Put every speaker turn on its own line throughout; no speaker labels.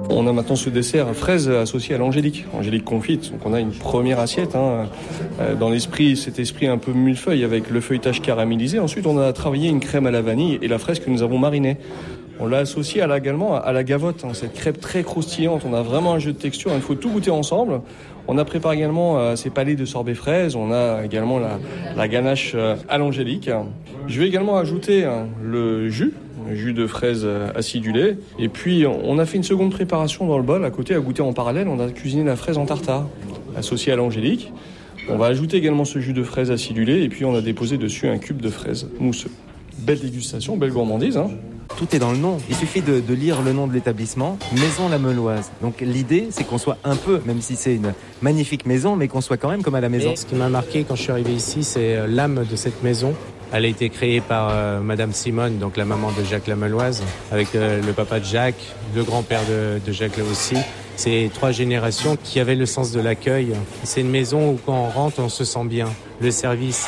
On a maintenant ce dessert à fraises associé à l'angélique confite. Donc on a une première assiette. Dans l'esprit, cet esprit un peu millefeuille avec le feuilletage caramélisé. Ensuite, on a travaillé une crème à la vanille et la fraise que nous avons marinée. On l'a associé également à la gavotte, cette crêpe très croustillante. On a vraiment un jeu de texture, il faut tout goûter ensemble. On a préparé également ces palets de sorbet fraise. On a également la ganache à l'angélique. Je vais également ajouter le jus de fraise acidulé. Et puis, on a fait une seconde préparation dans le bol. À côté, à goûter en parallèle, on a cuisiné la fraise en tartare, associée à l'angélique. On va ajouter également ce jus de fraise acidulé. Et puis, on a déposé dessus un cube de fraise mousseux. Belle dégustation, belle gourmandise.
Tout est dans le nom. Il suffit de lire le nom de l'établissement, Maison La Meuloise. Donc l'idée, c'est qu'on soit un peu, même si c'est une magnifique maison, mais qu'on soit quand même comme à la maison.
Et ce qui m'a marqué quand je suis arrivé ici, c'est l'âme de cette maison. Elle a été créée par Madame Simone, donc la maman de Jacques La Meuloise, avec le papa de Jacques, le grand-père de Jacques là aussi. C'est 3 générations qui avaient le sens de l'accueil. C'est une maison où quand on rentre, on se sent bien. Le service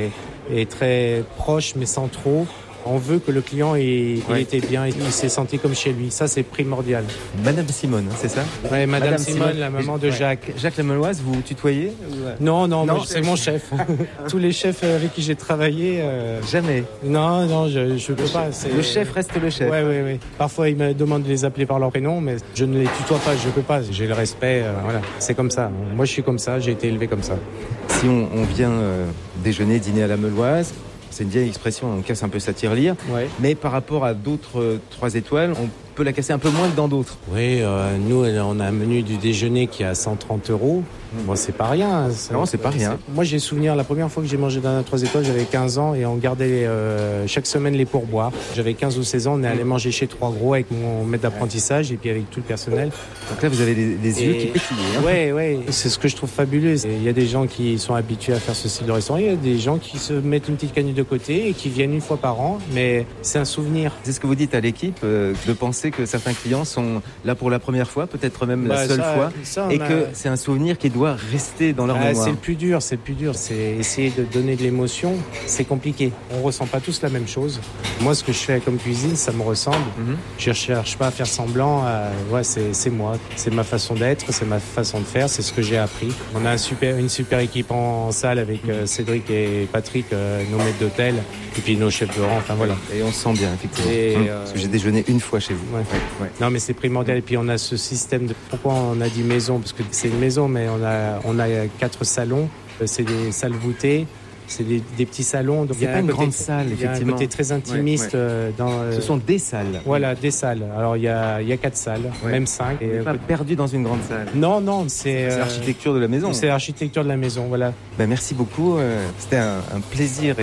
est très proche, mais sans trop. On veut que le client il était bien, il s'est senti comme chez lui. Ça, c'est primordial.
Madame Simone, c'est ça ?
Oui, Madame Simone, la maman de Jacques.
Jacques La Meuloise, vous tutoyez ?
Non, c'est mon chef. Tous les chefs avec qui j'ai travaillé...
Jamais ?
Non, je peux pas.
Le chef reste le chef.
Oui. Parfois, ils me demandent de les appeler par leur prénom, mais je ne les tutoie pas, je peux pas. J'ai le respect, voilà. C'est comme ça. Moi, je suis comme ça, j'ai été élevé comme ça.
Si on vient déjeuner, dîner à La Meuloise... C'est une vieille expression, on casse un peu sa tirelire. Ouais. Mais par rapport à d'autres 3 étoiles, on peut la casser un peu moins que dans d'autres.
Oui, nous, on a un menu du déjeuner qui est à 130 €. Bon, c'est pas rien.
Non, c'est pas rien.
Moi, j'ai souvenir, la première fois que j'ai mangé dans un 3 étoiles, j'avais 15 ans et on gardait chaque semaine les pourboires. J'avais 15 ou 16 ans, on est allé manger chez 3 Gros avec mon maître d'apprentissage et puis avec tout le personnel.
Donc là, vous avez les yeux qui pétillent.
Oui, c'est ce que je trouve fabuleux. Il y a des gens qui sont habitués à faire ce style de restaurant, il y a des gens qui se mettent une petite canette de côté et qui viennent une fois par an, mais c'est un souvenir.
C'est ce que vous dites à l'équipe, de penser que certains clients sont là pour la première fois, peut-être même la seule fois, et que c'est un souvenir qui doit rester dans leur mémoire.
C'est le plus dur, c'est essayer de donner de l'émotion, c'est compliqué. On ressent pas tous la même chose. Moi, ce que je fais comme cuisine, ça me ressemble. Je cherche pas à faire semblant, c'est moi, c'est ma façon d'être, c'est ma façon de faire, c'est ce que j'ai appris. On a une super équipe en salle avec Cédric et Patrick, nos maîtres d'hôtel, et puis nos chefs de rang, enfin voilà.
Et on se sent bien, effectivement. Parce que j'ai déjeuné une fois chez vous.
Ouais. Non, mais c'est primordial. Et puis on a ce système de... Pourquoi on a dit maison ? Parce que c'est une maison, mais on a 4 salons. C'est des salles voûtées. C'est des petits salons. Donc
c'est pas une grande salle, effectivement.
Il y a un côté très intimiste.
Ce sont des salles.
Voilà, des salles. Alors il y a 4 salles, même 5.
On n'est pas perdu dans une grande salle.
Non, c'est
l'architecture de la maison.
C'est l'architecture de la maison, voilà.
Merci beaucoup. C'était un plaisir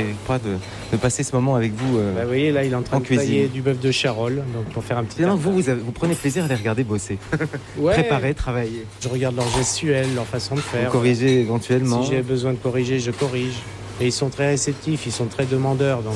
de passer ce moment avec vous.
Vous voyez, là, il est en train de tailler du bœuf de Charolles, donc pour faire un petit.
Vous prenez plaisir à les regarder bosser, préparer, travailler.
Je regarde leur gestuelle, leur façon de faire.
Vous corrigez éventuellement.
Si j'ai besoin de corriger, je corrige. Et ils sont très réceptifs, ils sont très demandeurs. Donc,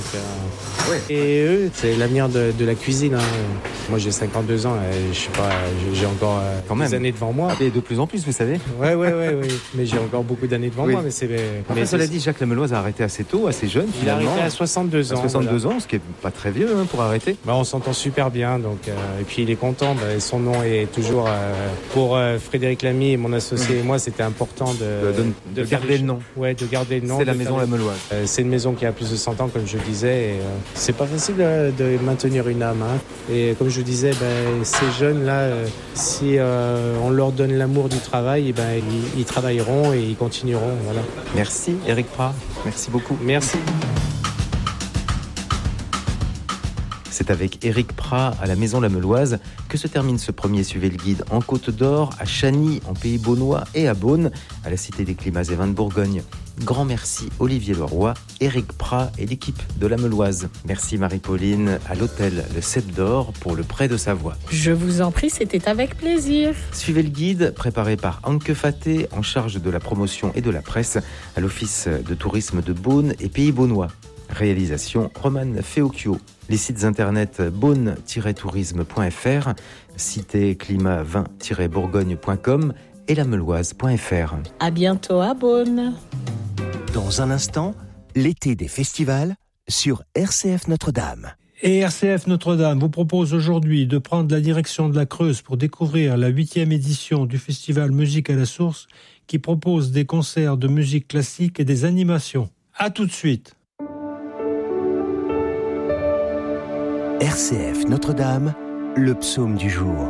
Et eux, c'est l'avenir de la cuisine. Moi, j'ai 52 ans, je sais pas, j'ai encore des années devant moi.
Et de plus en plus, vous savez.
Oui. Mais j'ai encore beaucoup d'années devant moi. Mais
cela dit, Jacques La Meuloise a arrêté assez tôt, assez jeune.
Il a arrêté à 62 ans.
À 62 ans, ce qui est pas très vieux pour arrêter.
On s'entend super bien. Donc, et puis, il est content. Son nom est toujours... pour Frédéric Lamy et mon associé et moi, c'était important
de garder le nom.
Oui, de garder le nom.
C'est la maison La Meuloise.
C'est une maison qui a plus de 100 ans, comme je disais. Et, c'est pas facile de maintenir une âme. Et comme je disais, ces jeunes-là, si on leur donne l'amour du travail, ils travailleront et ils continueront. Voilà.
Merci Éric Prat. Merci beaucoup.
Merci.
C'est avec Éric Prat à la Maison La Meuloise que se termine ce premier Suivez le Guide en Côte d'Or, à Chagny, en Pays Beaunois et à Beaune, à la Cité des Climats et Vins de Bourgogne. Grand merci Olivier Leroy, Éric Prat et l'équipe de La Meuloise. Merci Marie-Pauline à l'hôtel Le 7 d'Or pour le prêt de Savoie.
Je vous en prie, c'était avec plaisir.
Suivez le guide préparé par Anke Faté en charge de la promotion et de la presse à l'Office de tourisme de Beaune et Pays Beaunois. Réalisation Romane Feocchio. Les sites internet beaune-tourisme.fr, cité climat20-bourgogne.com et lameuloise.fr.
À bientôt à Beaune.
Dans un instant, l'été des festivals sur RCF Notre-Dame. Et RCF Notre-Dame vous propose aujourd'hui de prendre la direction de la Creuse pour découvrir la 8e édition du festival Musique à la Source qui propose des concerts de musique classique et des animations. À tout de suite.
RCF Notre-Dame, le psaume du jour.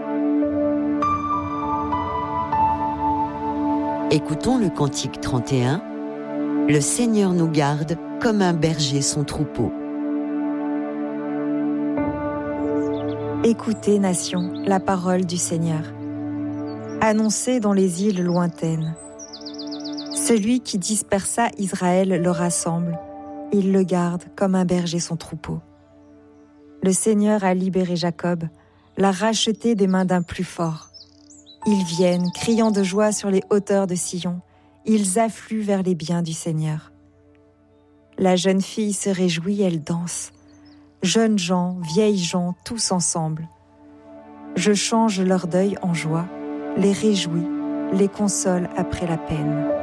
Écoutons le cantique 31. Le Seigneur nous garde comme un berger son troupeau.
Écoutez, nation, la parole du Seigneur. Annoncez dans les îles lointaines. Celui qui dispersa Israël le rassemble. Il le garde comme un berger son troupeau. Le Seigneur a libéré Jacob, l'a racheté des mains d'un plus fort. Ils viennent, criant de joie sur les hauteurs de Sion. Ils affluent vers les biens du Seigneur. La jeune fille se réjouit, elle danse. Jeunes gens, vieilles gens, tous ensemble. Je change leur deuil en joie, les réjouis, les console après la peine.